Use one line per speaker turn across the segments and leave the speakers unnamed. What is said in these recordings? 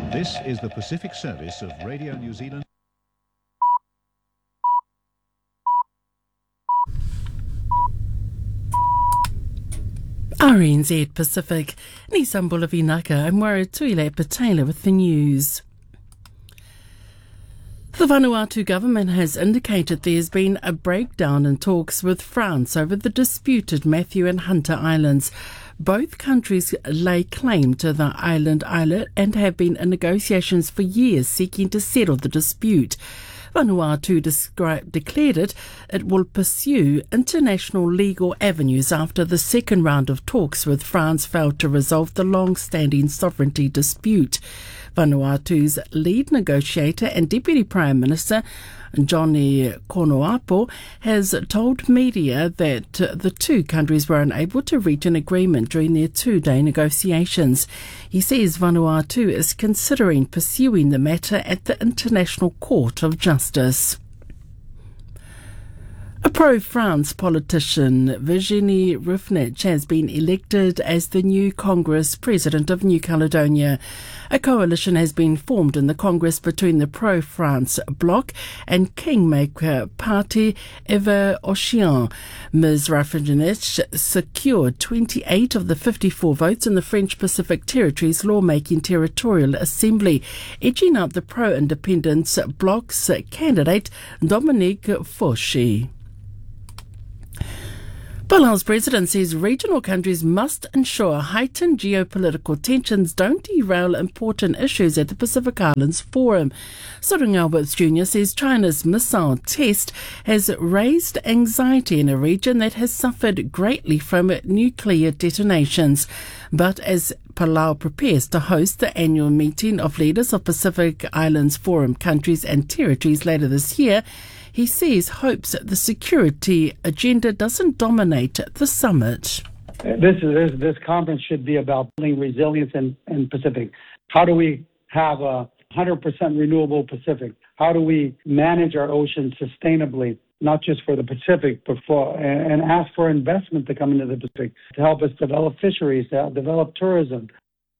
This is the Pacific Service of Radio New Zealand.
RNZ Pacific, Nissan Bulavinaka, I'm Waratuile Patela with the news. The Vanuatu government has indicated there has been a breakdown in talks with France over the disputed Matthew and Hunter Islands. Both countries lay claim to the island islet and have been in negotiations for years seeking to settle the dispute. Vanuatu declared it will pursue international legal avenues after the second round of talks with France failed to resolve the long-standing sovereignty dispute. Vanuatu's lead negotiator and Deputy Prime Minister Johnny Konoapo has told media that the two countries were unable to reach an agreement during their two-day negotiations. He says Vanuatu is considering pursuing the matter at the International Court of Justice. A pro-France politician, Virginie Rouffinet, has been elected as the new Congress President of New Caledonia. A coalition has been formed in the Congress between the pro-France bloc and Kingmaker Party Ever-Océan. Ms. Rouffinet secured 28 of the 54 votes in the French Pacific Territories Lawmaking Territorial Assembly, edging out the pro-independence bloc's candidate Dominique Fauchy. Palau's president says regional countries must ensure heightened geopolitical tensions don't derail important issues at the Pacific Islands Forum. Soren Alberts Jr. says China's missile test has raised anxiety in a region that has suffered greatly from nuclear detonations. But as Palau prepares to host the annual meeting of leaders of Pacific Islands Forum countries and territories later this year, he says hopes the security agenda doesn't dominate the summit.
This conference should be about building resilience in Pacific. How do we have a 100% renewable Pacific? How do we manage our oceans sustainably, not just for the Pacific, but and ask for investment to come into the Pacific to help us develop fisheries, to develop tourism.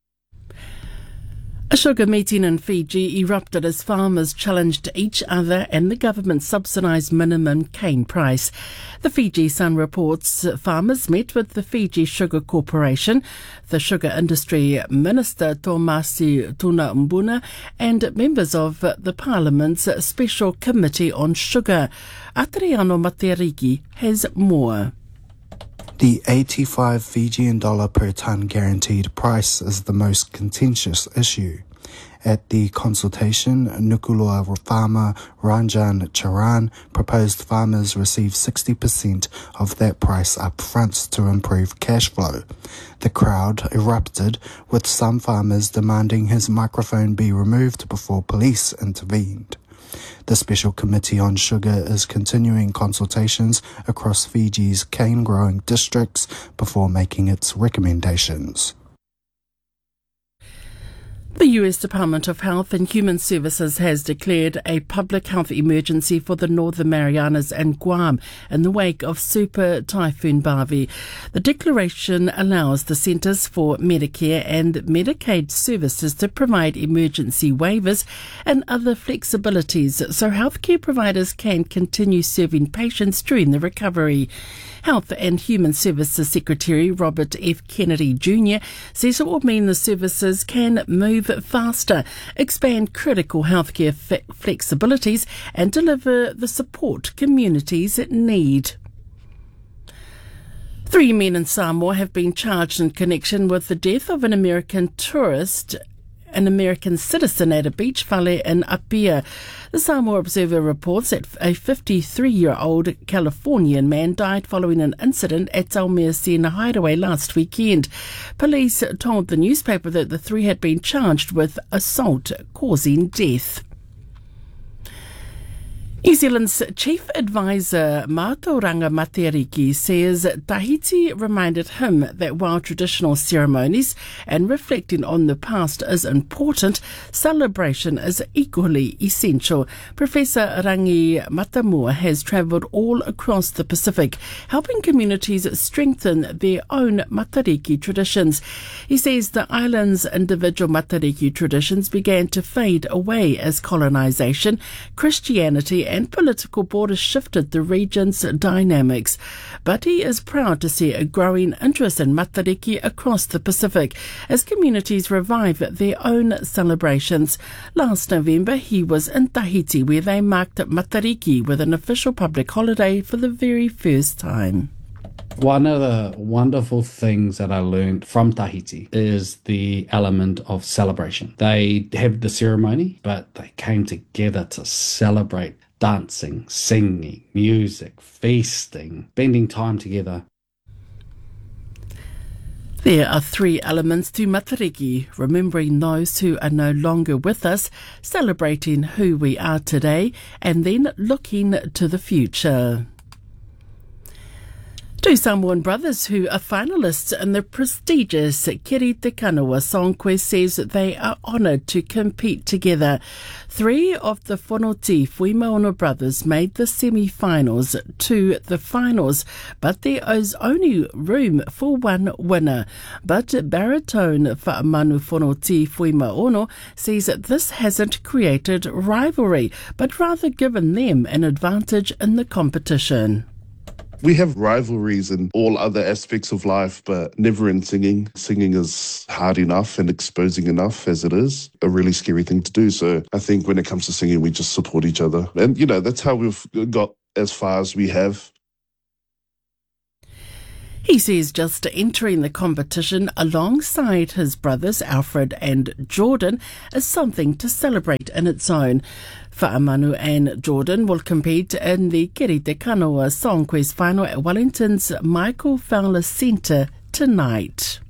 A sugar meeting in Fiji erupted as farmers challenged each other and the government's subsidised minimum cane price. The Fiji Sun reports farmers met with the Fiji Sugar Corporation, the sugar industry minister Tomasi Tunaumbuna, and members of the Parliament's Special Committee on Sugar. Atriano Mateariki has more.
The 85 Fijian dollar per tonne guaranteed price is the most contentious issue. At the consultation, Nuku'alofa farmer Ranjan Charan proposed farmers receive 60% of that price up front to improve cash flow. The crowd erupted, with some farmers demanding his microphone be removed before police intervened. The Special Committee on Sugar is continuing consultations across Fiji's cane-growing districts before making its recommendations.
The U.S. Department of Health and Human Services has declared a public health emergency for the Northern Marianas and Guam in the wake of Super Typhoon Barbie. The declaration allows the Centers for Medicare and Medicaid Services to provide emergency waivers and other flexibilities so healthcare providers can continue serving patients during the recovery. Health and Human Services Secretary Robert F. Kennedy Jr. says it will mean the services can move faster, expand critical healthcare flexibilities and deliver the support communities need. 3 men in Samoa have been charged in connection with the death of an American citizen at a beach valley in Apia. The Samoa Observer reports that a 53-year-old Californian man died following an incident at Taumea Hideaway last weekend. Police told the newspaper that the three had been charged with assault causing death. New Zealand's Chief Advisor Mātauranga Matariki says Tahiti reminded him that while traditional ceremonies and reflecting on the past is important, celebration is equally essential. Professor Rangi Matamua has travelled all across the Pacific, helping communities strengthen their own Matariki traditions. He says the island's individual Matariki traditions began to fade away as colonisation, Christianity and political borders shifted the region's dynamics. But he is proud to see a growing interest in Matariki across the Pacific as communities revive their own celebrations. Last November, he was in Tahiti, where they marked Matariki with an official public holiday for the very first time.
One of the wonderful things that I learned from Tahiti is the element of celebration. They have the ceremony, but they came together to celebrate dancing, singing, music, feasting, spending time together.
There are three elements to Matariki: remembering those who are no longer with us, celebrating who we are today, and then looking to the future. Two Samoan brothers who are finalists in the prestigious Kiri Te Kanawa Song Quest says they are honoured to compete together. Three of the Whanoti Fuimaono brothers made the semi-finals to the finals, but there is only room for one winner. But baritone Whaamanu Whanoti Fuimaono says that this hasn't created rivalry, but rather given them an advantage in the competition.
We have rivalries in all other aspects of life, but never in singing. Singing is hard enough and exposing enough as it is. A really scary thing to do. So I think when it comes to singing, we just support each other. And, that's how we've got as far as we have.
He says just entering the competition alongside his brothers Alfred and Jordan is something to celebrate in its own. Whaamanu and Jordan will compete in the Kiri Te Kanawa Song Quest final at Wellington's Michael Fowler Centre tonight.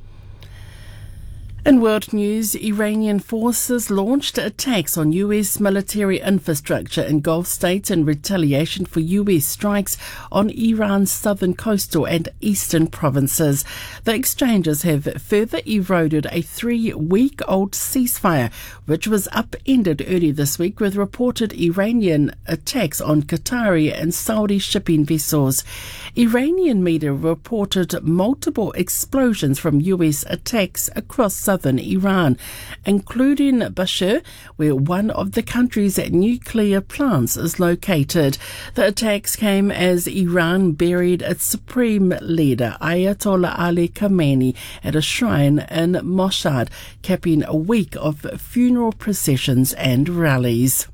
In world news, Iranian forces launched attacks on US military infrastructure in Gulf states in retaliation for US strikes on Iran's southern coastal and eastern provinces. The exchanges have further eroded a 3-week-old ceasefire, which was upended early this week with reported Iranian attacks on Qatari and Saudi shipping vessels. Iranian media reported multiple explosions from US attacks across southern Iran, including Bushehr, where one of the country's nuclear plants is located. The attacks came as Iran buried its supreme leader, Ayatollah Ali Khamenei, at a shrine in Mashhad, capping a week of funeral processions and rallies.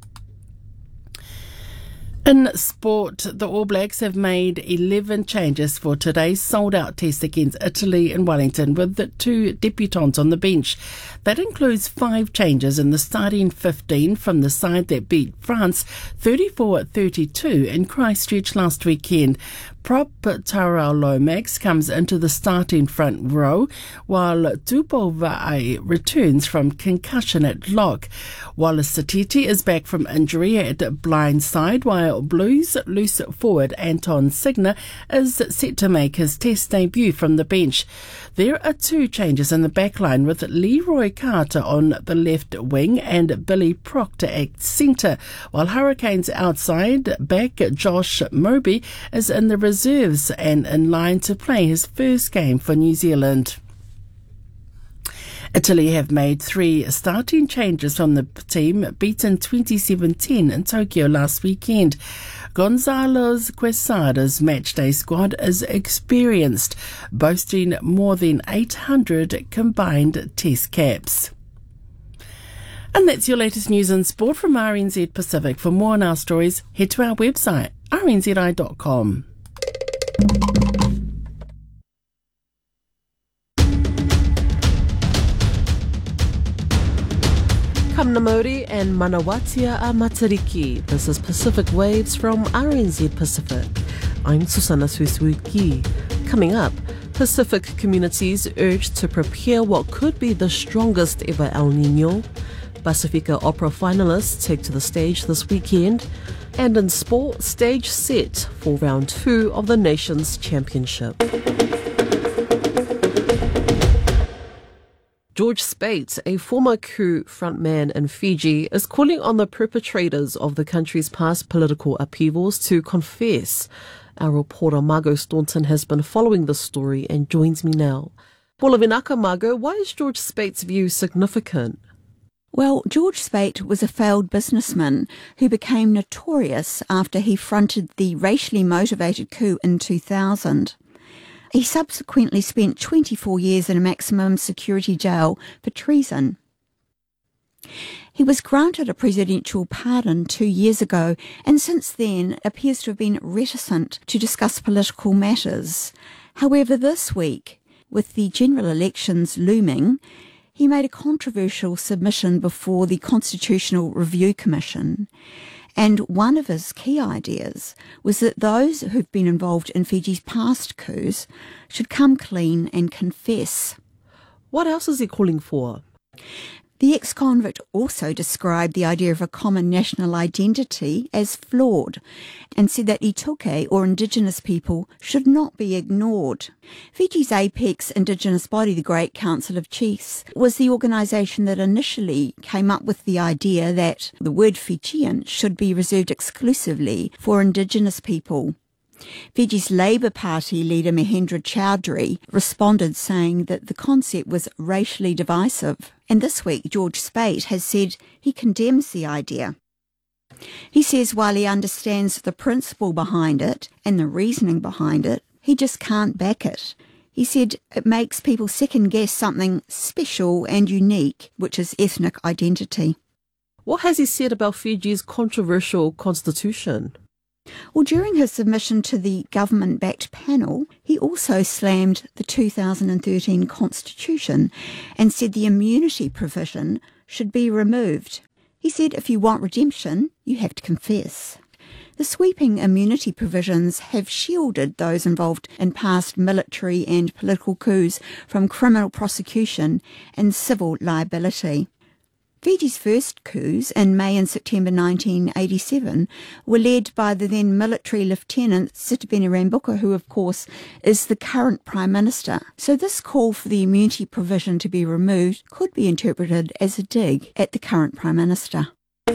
In sport, the All Blacks have made 11 changes for today's sold-out test against Italy in Wellington, with the 2 debutants on the bench. That includes 5 changes in the starting 15 from the side that beat France 34-32 in Christchurch last weekend. Prop Tyrell Lomax comes into the starting front row, while Tupou Va'ai returns from concussion at lock. Wallace Satiti is back from injury at blind side, while Blues loose forward Anton Signer is set to make his test debut from the bench. There are 2 changes in the backline, with Leroy Carter on the left wing and Billy Proctor at centre, while Hurricanes outside back Josh Moby is in the reserves and in line to play his first game for New Zealand. Italy have made 3 starting changes from the team beaten 27-10 in Tokyo last weekend. Gonzalo Quesada's matchday squad is experienced, boasting more than 800 combined test caps. And that's your latest news and sport from RNZ Pacific. For more on our stories, head to our website, rnzi.com.
Kamna Mauri and Manawatia a Matariki. This is Pacific Waves from RNZ Pacific. I'm Susana Suisuiki. Coming up, Pacific communities urged to prepare what could be the strongest ever El Niño. Pacifica Opera finalists take to the stage this weekend. And in sport, stage set for round 2 of the Nations Championship. George Speight, a former coup frontman in Fiji, is calling on the perpetrators of the country's past political upheavals to confess. Our reporter Margot Staunton has been following this story and joins me now. Paula Vinaka, Margot, why is George Speight's view significant?
Well, George Speight was a failed businessman who became notorious after he fronted the racially motivated coup in 2000. He subsequently spent 24 years in a maximum security jail for treason. He was granted a presidential pardon 2 years ago and since then appears to have been reticent to discuss political matters. However, this week, with the general elections looming, he made a controversial submission before the Constitutional Review Commission. And one of his key ideas was that those who've been involved in Fiji's past coups should come clean and confess.
What else is he calling for?
The ex-convict also described the idea of a common national identity as flawed and said that Itoke, or Indigenous people, should not be ignored. Fiji's apex Indigenous body, the Great Council of Chiefs, was the organisation that initially came up with the idea that the word Fijian should be reserved exclusively for Indigenous people. Fiji's Labour Party leader Mahendra Chaudhry responded saying that the concept was racially divisive. And this week, George Speight has said he condemns the idea. He says while he understands the principle behind it and the reasoning behind it, he just can't back it. He said it makes people second-guess something special and unique, which is ethnic identity.
What has he said about Fiji's controversial constitution?
Well, during his submission to the government-backed panel, he also slammed the 2013 Constitution and said the immunity provision should be removed. He said if you want redemption, you have to confess. The sweeping immunity provisions have shielded those involved in past military and political coups from criminal prosecution and civil liability. Fiji's first coups in May and September 1987 were led by the then military lieutenant Sitiveni Rabuka, who of course is the current Prime Minister. So this call for the immunity provision to be removed could be interpreted as a dig at the current Prime Minister.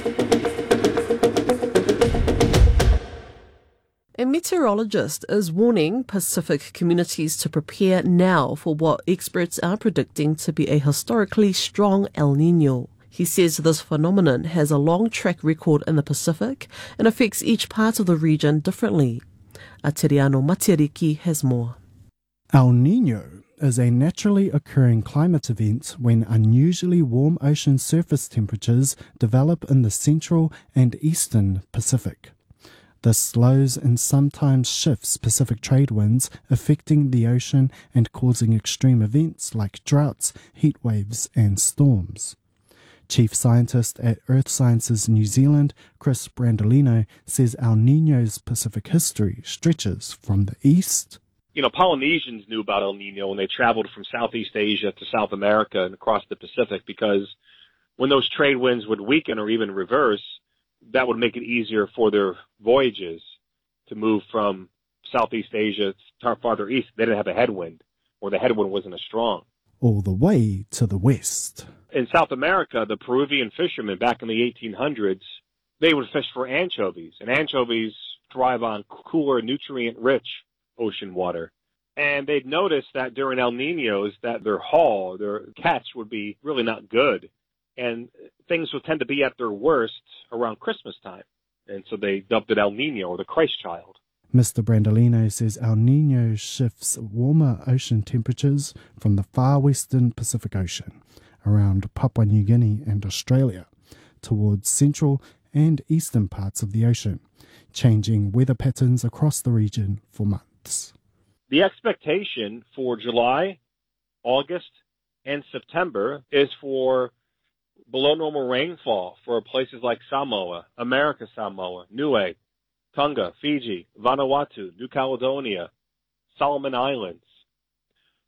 A meteorologist is warning Pacific communities to prepare now for what experts are predicting to be a historically strong El Niño. He says this phenomenon has a long track record in the Pacific and affects each part of the region differently. Atiriano Matiriki has more.
El Niño is a naturally occurring climate event when unusually warm ocean surface temperatures develop in the central and eastern Pacific. This slows and sometimes shifts Pacific trade winds, affecting the ocean and causing extreme events like droughts, heat waves, and storms. Chief Scientist at Earth Sciences New Zealand, Chris Brandolino, says El Niño's Pacific history stretches from the east.
Polynesians knew about El Niño when they traveled from Southeast Asia to South America and across the Pacific, because when those trade winds would weaken or even reverse, that would make it easier for their voyages to move from Southeast Asia farther east. They didn't have a headwind, or the headwind wasn't as strong.
All the way to the west.
In South America, the Peruvian fishermen back in the 1800s, they would fish for anchovies, and anchovies thrive on cooler, nutrient-rich ocean water. And they'd noticed that during El Niños that their catch would be really not good, and things would tend to be at their worst around Christmas time. And so they dubbed it El Niño, or the Christ child.
Mr. Brandolino says El Niño shifts warmer ocean temperatures from the far western Pacific Ocean, around Papua New Guinea and Australia, towards central and eastern parts of the ocean, changing weather patterns across the region for months.
The expectation for July, August, and September is for below normal rainfall for places like Samoa, America Samoa, Niue, Tonga, Fiji, Vanuatu, New Caledonia, Solomon Islands.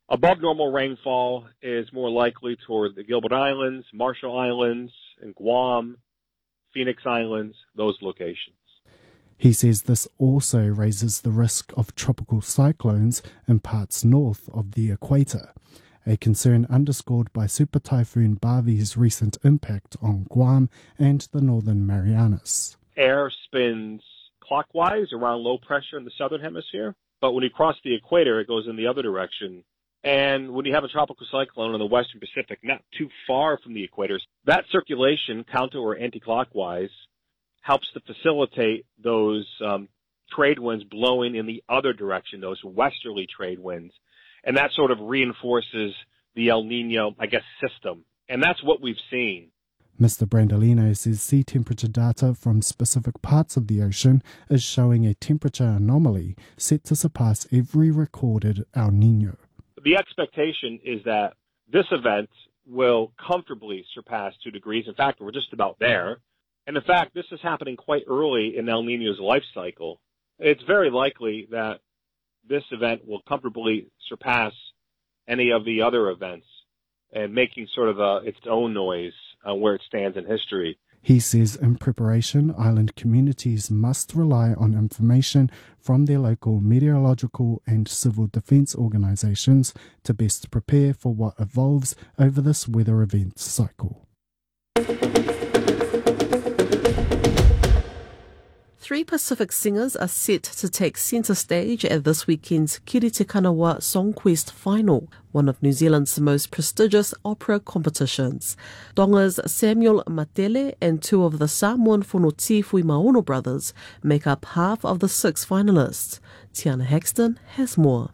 Above normal rainfall is more likely toward the Gilbert Islands, Marshall Islands, and Guam, Phoenix Islands, those locations.
He says this also raises the risk of tropical cyclones in parts north of the equator, a concern underscored by Super Typhoon Bavi's recent impact on Guam and the Northern Marianas.
Air spins clockwise around low pressure in the southern hemisphere, but when you cross the equator, it goes in the other direction. And when you have a tropical cyclone in the western Pacific, not too far from the equator, that circulation, counter or anti-clockwise, helps to facilitate those trade winds blowing in the other direction, those westerly trade winds. And that sort of reinforces the El Nino, system. And that's what we've seen.
Mr. Brandolino says sea temperature data from specific parts of the ocean is showing a temperature anomaly set to surpass every recorded El Nino.
The expectation is that this event will comfortably surpass 2 degrees. In fact, we're just about there. And in fact, this is happening quite early in El Nino's life cycle. It's very likely that this event will comfortably surpass any of the other events and making sort of its own noise where it stands in history.
He says in preparation, island communities must rely on information from their local meteorological and civil defence organisations to best prepare for what evolves over this weather event cycle.
3 Pacific singers are set to take centre stage at this weekend's Kiri Te Kanawa Songquest Final, one of New Zealand's most prestigious opera competitions. Tonga's Samuel Matele and 2 of the Samoan Fonoti Fuimaono brothers make up half of the 6 finalists. Tiana Hexton has more.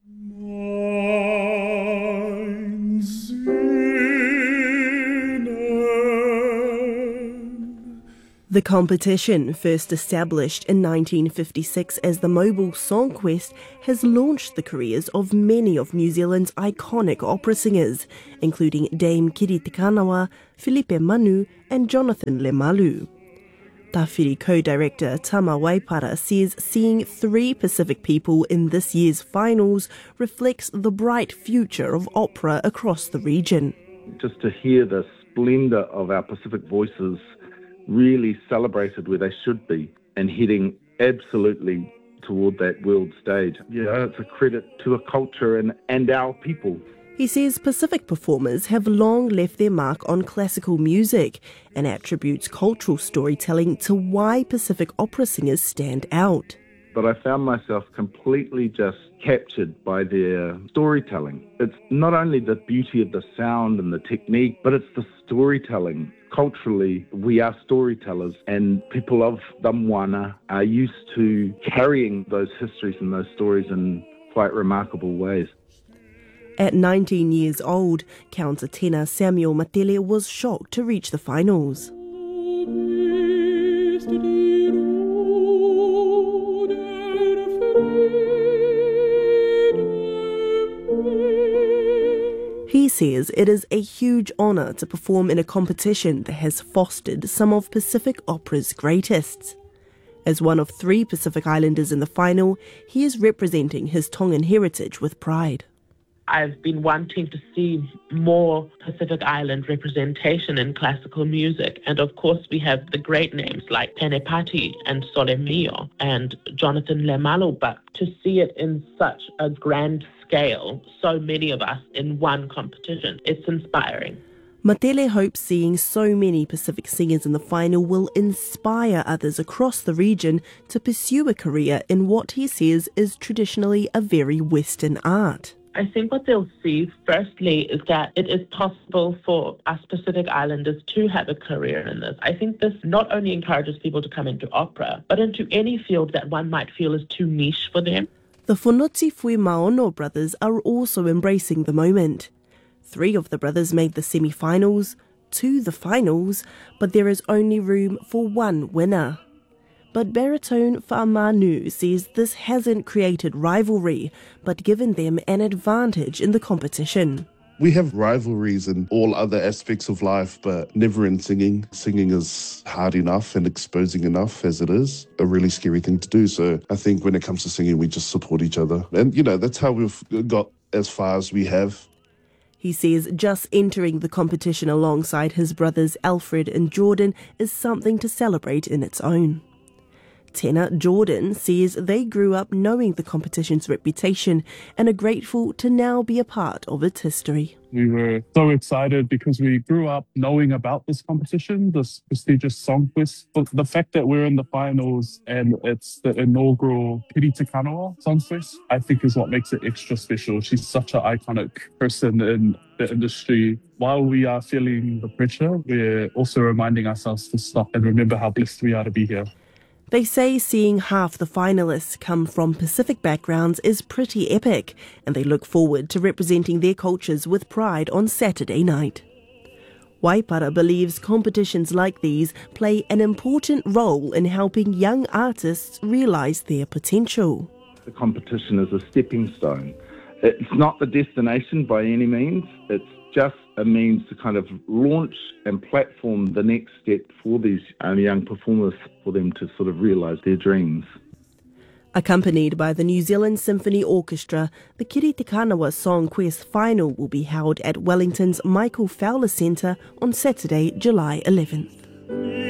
The competition, first established in 1956 as the Mobile Songquest, has launched the careers of many of New Zealand's iconic opera singers, including Dame Kiri Te Kanawa, Filipe Manu and Jonathan Lemalu. Tawhiri co-director Tama Waipara says seeing 3 Pacific people in this year's finals reflects the bright future of opera across the region.
Just to hear the splendour of our Pacific voices really celebrated where they should be and heading absolutely toward that world stage. Yeah, it's a credit to a culture and our people.
He says Pacific performers have long left their mark on classical music and attributes cultural storytelling to why Pacific opera singers stand out.
But I found myself completely just captured by their storytelling. It's not only the beauty of the sound and the technique, but it's the storytelling. Culturally, we are storytellers, and people of the Moana are used to carrying those histories and those stories in quite remarkable ways.
At 19 years old, countertenor Samuel Matele was shocked to reach the finals. He says it is a huge honour to perform in a competition that has fostered some of Pacific opera's greatest. As one of 3 Pacific Islanders in the final, he is representing his Tongan heritage with pride.
I've been wanting to see more Pacific Island representation in classical music. And of course, we have the great names like Penepati and Sole Mio and Jonathan Lemalu. But to see it in such a grand scale, so many of us in one competition, it's inspiring.
Matele hopes seeing so many Pacific singers in the final will inspire others across the region to pursue a career in what he says is traditionally a very Western art.
I think what they'll see, firstly, is that it is possible for us Pacific Islanders to have a career in this. I think this not only encourages people to come into opera, but into any field that one might feel is too niche for them.
The Fonoti Fuimaono brothers are also embracing the moment. 3 of the brothers made the semi-finals, 2 the finals, but there is only room for 1 winner. But baritone Fa'amanu says this hasn't created rivalry, but given them an advantage in the competition.
We have rivalries in all other aspects of life, but never in singing. Singing is hard enough and exposing enough as it is. A really scary thing to do. So I think when it comes to singing, we just support each other. And, that's how we've got as far as we have.
He says just entering the competition alongside his brothers Alfred and Jordan is something to celebrate in its own. Tenor Jordan says they grew up knowing the competition's reputation and are grateful to now be a part of its history.
We were so excited because we grew up knowing about this competition, this prestigious song quest. But the fact that we're in the finals and it's the inaugural Kiri Te Kanawa song quest, I think is what makes it extra special. She's such an iconic person in the industry. While we are feeling the pressure, we're also reminding ourselves to stop and remember how blessed we are to be here.
They say seeing half the finalists come from Pacific backgrounds is pretty epic, and they look forward to representing their cultures with pride on Saturday night. Waipara believes competitions like these play an important role in helping young artists realise their potential.
The competition is a stepping stone. It's not the destination by any means. It's just a means to kind of launch and platform the next step for these young performers, for them to sort of realise their dreams.
Accompanied by the New Zealand Symphony Orchestra, the Kiri Te Kanawa Song Quest final will be held at Wellington's Michael Fowler Centre on Saturday, July 11th.